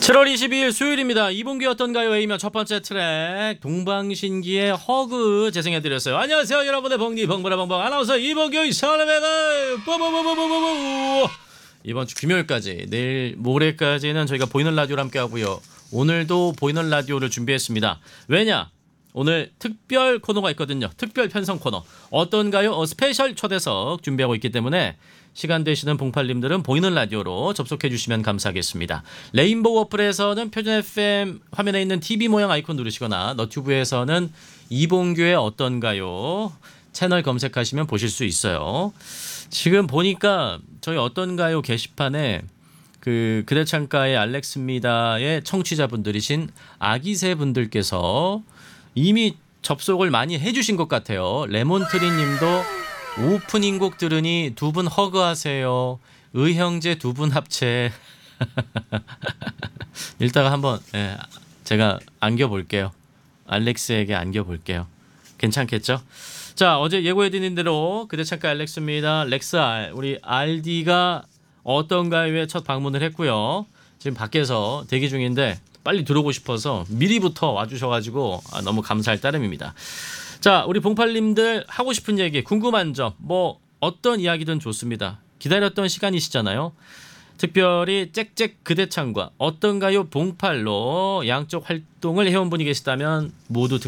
7월 22일 수요일입니다. 이봉규 어떤가요? A면 첫 번째 트랙 동방신기의 허그 재생해드렸어요. 안녕하세요 여러분의 봉니 봉보라봉봉 아나운서 이봉규 설레메가 뽀뽀뽀뽀뽀뽀뽀. 이번 주 금요일까지 내일 모레까지는 저희가 보이는 라디오를 함께하고요. 오늘도 보이는 라디오를 준비했습니다. 왜냐? 오늘 특별 코너가 있거든요. 특별 편성 코너 어떤가요? 스페셜 초대석 준비하고 있기 때문에 시간 되시는 봉팔님들은 보이는 라디오로 접속해 주시면 감사하겠습니다. 레인보우 어플에서는 표준 FM 화면에 있는 TV 모양 아이콘 누르시거나 너튜브에서는 이봉규의 어떤가요? 채널 검색하시면 보실 수 있어요. 지금 보니까 저희 어떤가요 게시판에 그대 창가의 알렉스입니다의 청취자분들이신 아기새 분들께서 이미 접속을 많이 해주신 것 같아요. 레몬트리 님도 오프닝 곡 들으니 두 분 허그하세요. 의형제 두 분 합체. 이따가 한번 제가 안겨볼게요. 알렉스에게 안겨볼게요. 괜찮겠죠? 자, 어제 예고해드린 대로 그대 창가 알렉스입니다. 렉스 우리 RD가 어떤가요에 첫 방문을 했고요. 지금 밖에서 대기 중인데 빨리 들어오고 싶어서 미리부터 와주셔가지고 너무 감사할 따름입니다. 자, 우리 봉팔님들 하고 싶은 얘기, 궁금한 점, 뭐 어떤 이야기든 좋습니다. 기다렸던 시간이시잖아요. 특별히 짹짹 그대창과 어떤가요 봉팔로 양쪽 활동을 해온 분이 계시다면 모두